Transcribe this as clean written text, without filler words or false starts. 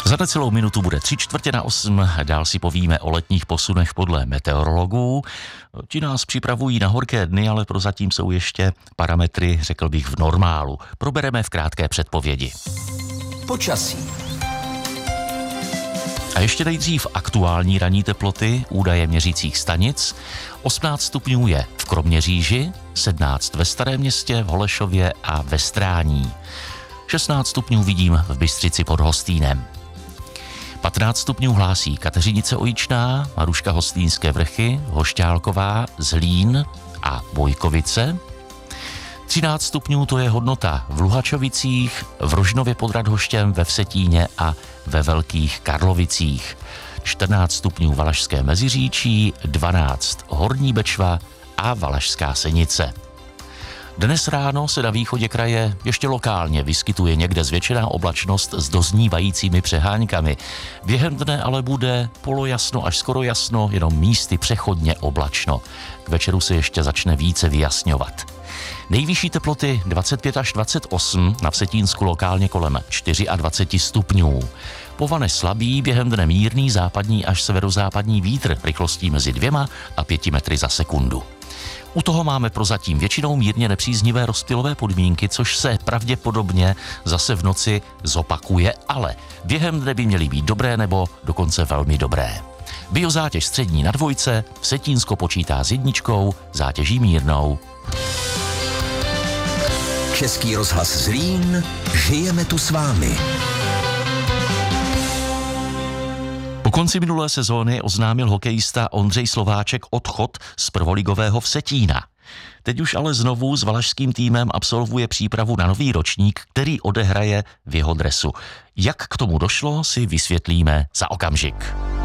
Za necelou minutu bude 7:45, dál si povíme o letních posunech podle meteorologů. Ti nás připravují na horké dny, ale prozatím jsou ještě parametry, řekl bych, v normálu. Probereme v krátké předpovědi. Počasí. A ještě nejdřív aktuální ranní teploty, údaje měřících stanic. 18 stupňů je v Kroměříži, 17 ve Starém Městě, v Holešově a ve Strání. 16 stupňů vidím v Bystřici pod Hostýnem. 15 stupňů hlásí Kateřinice Ojičná, Maruška Hostýnské Vrchy, Hošťálková, Zlín a Bojkovice. 13 stupňů to je hodnota v Luhačovicích, v Rožnově pod Radhoštěm, ve Vsetíně a ve Velkých Karlovicích. 14 stupňů Valašské Meziříčí, 12 Horní Bečva a Valašská Senice. Dnes ráno se na východě kraje ještě lokálně vyskytuje někde zvětšená oblačnost s doznívajícími přeháňkami. Během dne ale bude polojasno až skoro jasno, jenom místy přechodně oblačno. K večeru se ještě začne více vyjasňovat. Nejvyšší teploty 25 až 28, na Vsetínsku lokálně kolem 24 stupňů. Povane slabý, během dne mírný západní až severozápadní vítr rychlostí mezi 2 a 5 metry za sekundu. U toho máme prozatím většinou mírně nepříznivé rozptylové podmínky, což se pravděpodobně zase v noci zopakuje, ale během dne by měly být dobré nebo dokonce velmi dobré. Biozátěž střední na 2, Vsetínsko počítá s 1, zátěží mírnou. Český rozhlas Zlín, žijeme tu s vámi. Po konci minulé sezóny oznámil hokejista Ondřej Slováček odchod z prvoligového Vsetína. Teď už ale znovu s valašským týmem absolvuje přípravu na nový ročník, který odehraje v jeho dresu. Jak k tomu došlo, si vysvětlíme za okamžik.